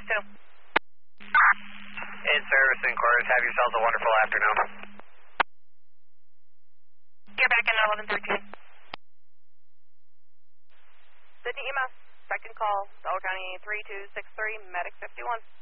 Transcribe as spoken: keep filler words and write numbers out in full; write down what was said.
two. In service and quarters. Have yourselves a wonderful afternoon. You're back in eleven thirteen. Sydney E M S, second call, Delaware County three two six three, medic fifty-one.